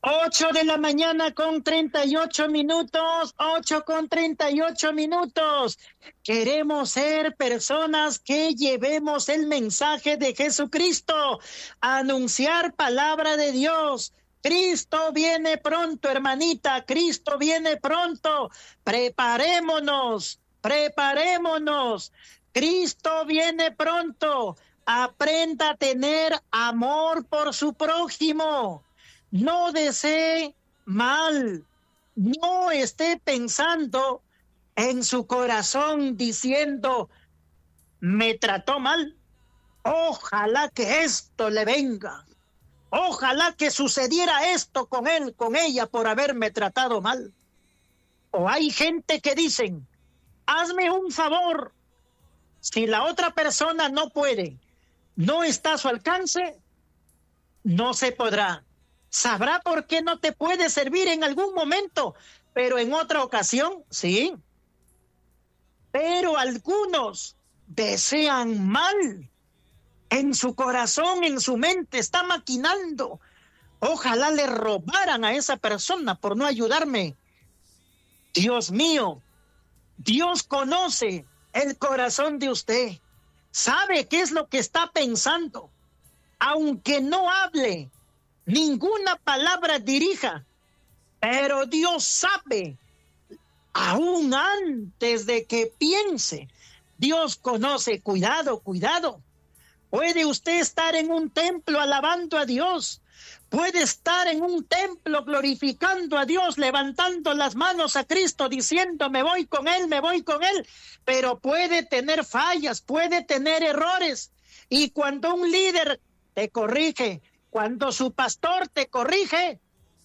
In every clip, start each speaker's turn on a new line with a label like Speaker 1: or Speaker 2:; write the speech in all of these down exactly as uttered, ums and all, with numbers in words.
Speaker 1: Ocho de la mañana con treinta y ocho minutos, ocho con treinta y ocho minutos. Queremos ser personas que llevemos el mensaje de Jesucristo, anunciar palabra de Dios. Cristo viene pronto, hermanita, Cristo viene pronto. Preparémonos, preparémonos. Cristo viene pronto. Aprenda a tener amor por su prójimo. No desee mal, no esté pensando en su corazón diciendo, me trató mal, ojalá que esto le venga, ojalá que sucediera esto con él, con ella por haberme tratado mal. O hay gente que dicen, hazme un favor, si la otra persona no puede, no está a su alcance, no se podrá. Sabrá por qué no te puede servir en algún momento, pero en otra ocasión, sí. Pero algunos desean mal. En su corazón, en su mente, está maquinando. Ojalá le robaran a esa persona por no ayudarme. Dios mío, Dios conoce el corazón de usted. Sabe qué es lo que está pensando. Aunque no hable, ninguna palabra dirija, pero Dios sabe, aún antes de que piense, Dios conoce. Cuidado, cuidado. Puede usted estar en un templo alabando a Dios, puede estar en un templo glorificando a Dios, levantando las manos a Cristo, diciendo, me voy con Él, me voy con Él, pero puede tener fallas, puede tener errores, y cuando un líder te corrige, cuando su pastor te corrige,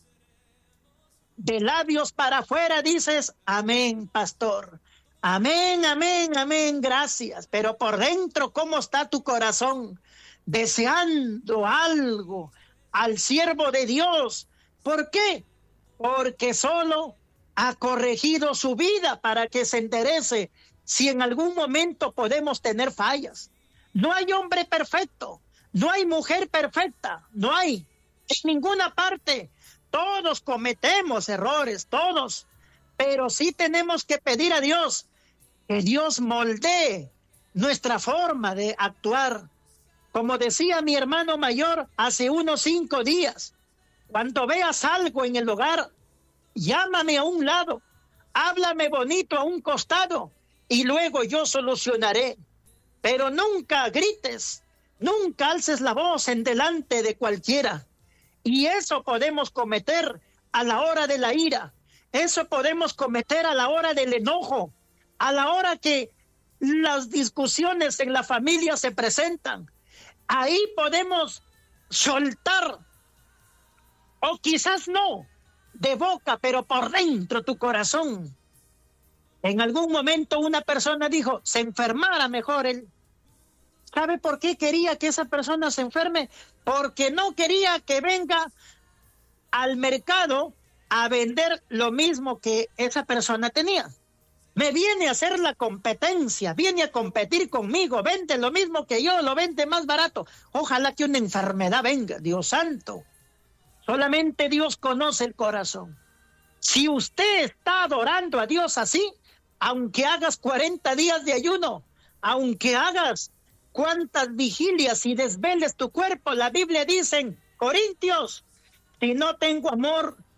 Speaker 1: de labios para afuera dices, amén, pastor. Amén, amén, amén, gracias. Pero por dentro, ¿cómo está tu corazón? Deseando algo al siervo de Dios. ¿Por qué? Porque solo ha corregido su vida para que se enderece. Si en algún momento podemos tener fallas. No hay hombre perfecto. No hay mujer perfecta, no hay, en ninguna parte. Todos cometemos errores, todos, pero sí tenemos que pedir a Dios que Dios moldee nuestra forma de actuar. Como decía mi hermano mayor hace unos cinco días, cuando veas algo en el hogar, llámame a un lado, háblame bonito a un costado y luego yo solucionaré, pero nunca grites. Nunca alces la voz en delante de cualquiera. Y eso podemos cometer a la hora de la ira. Eso podemos cometer a la hora del enojo. A la hora que las discusiones en la familia se presentan. Ahí podemos soltar. O quizás no, de boca, pero por dentro tu corazón. En algún momento una persona dijo, se enfermara mejor él. ¿Sabe por qué quería que esa persona se enferme? Porque no quería que venga al mercado a vender lo mismo que esa persona tenía. Me viene a hacer la competencia, viene a competir conmigo, vende lo mismo que yo, lo vende más barato. Ojalá que una enfermedad venga, Dios santo. Solamente Dios conoce el corazón. Si usted está adorando a Dios así, aunque hagas cuarenta días de ayuno, aunque hagas cuántas vigilias y desveles tu cuerpo, la Biblia dice en Corintios, si no tengo amor,